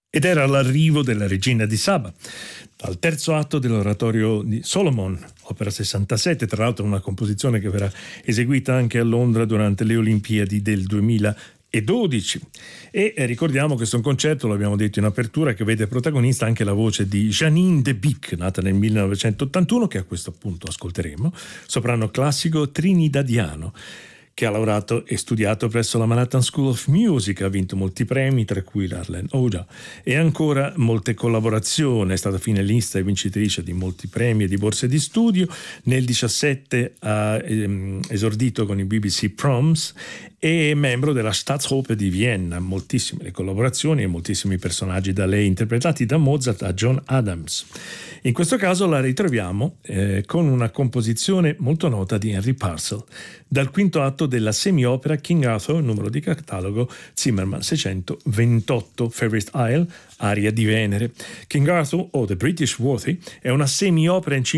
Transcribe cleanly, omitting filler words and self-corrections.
Ed era l'arrivo della Regina di Saba, dal terzo atto dell'oratorio di Solomon, opera 67, tra l'altro una composizione che verrà eseguita anche a Londra durante le Olimpiadi del 2012. E ricordiamo questo è un concerto, l'abbiamo detto in apertura, che vede protagonista anche la voce di Janine de Bic, nata nel 1981, che a questo punto ascolteremo, soprano classico trinidadiano, che ha lavorato e studiato presso la Manhattan School of Music, ha vinto molti premi, tra cui l'Harlan Oja, e ancora molte collaborazioni. È stata finalista e vincitrice di molti premi e di borse di studio. Nel 2017 ha esordito con i BBC Proms e è membro della Staatsoper di Vienna. Moltissime le collaborazioni e moltissimi personaggi da lei interpretati, da Mozart a John Adams. In questo caso la ritroviamo con una composizione molto nota di Henry Purcell, dal quinto atto della semi-opera King Arthur, numero di catalogo Zimmermann 628, Fairest Isle, aria di Venere. King Arthur o The British Worthy è una semi-opera in